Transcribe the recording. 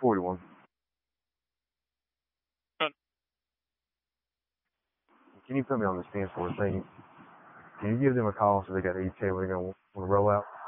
41. Can you put me on the stand for a second? Can you give them a call so they got ETA when they're going to want to roll out?